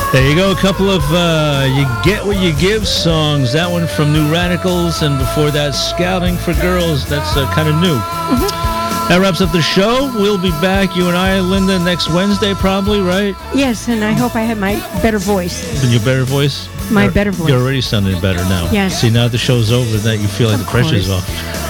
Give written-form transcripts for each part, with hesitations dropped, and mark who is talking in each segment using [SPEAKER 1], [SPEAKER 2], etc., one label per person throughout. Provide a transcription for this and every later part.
[SPEAKER 1] There you go, a couple of You Get What You Give songs. That one from New Radicals, and before that, Scouting for Girls. That's kind of new. That wraps up the show. We'll be back, you and I, Linda, next Wednesday probably, right?
[SPEAKER 2] Yes, and I hope I have my better voice.
[SPEAKER 1] Your better voice?
[SPEAKER 2] My better voice.
[SPEAKER 1] You're already sounding better now.
[SPEAKER 2] Yes.
[SPEAKER 1] See, now the show's over, that you feel like the pressure's off.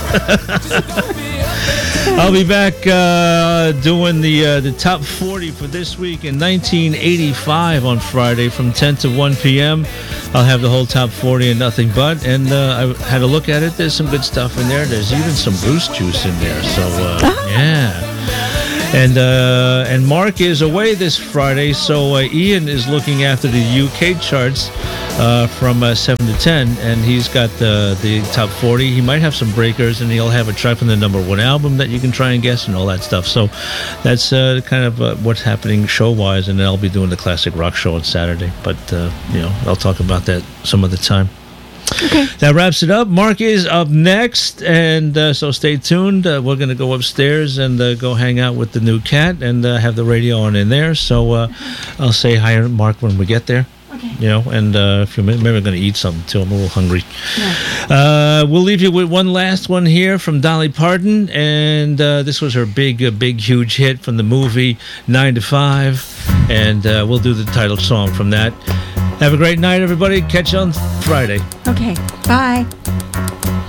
[SPEAKER 1] I'll be back doing the top 40 for this week in 1985 on Friday from 10 to 1 p.m. I'll have the whole top 40 and nothing but. And I had a look at it. There's some good stuff in there. There's even some Bruce Juice in there. So, yeah. And Mark is away this Friday, so Ian is looking after the UK charts from 7 to 10, and he's got the top 40. He might have some breakers, and he'll have a track from the number one album that you can try and guess and all that stuff. So that's kind of what's happening show-wise, and then I'll be doing the classic rock show on Saturday. But, I'll talk about that some other time.
[SPEAKER 2] Okay.
[SPEAKER 1] That wraps it up. Mark is up next, and so stay tuned. We're going to go upstairs and go hang out with the new cat and have the radio on in there. So I'll say hi to Mark when we get there.
[SPEAKER 2] Okay.
[SPEAKER 1] And if you're maybe going to eat something too, I'm a little hungry.
[SPEAKER 2] Yeah.
[SPEAKER 1] We'll leave you with one last one here from Dolly Parton, and this was her big, huge hit from the movie 9 to 5, and we'll do the title song from that. Have a great night, everybody. Catch you on Friday.
[SPEAKER 2] Okay. Bye.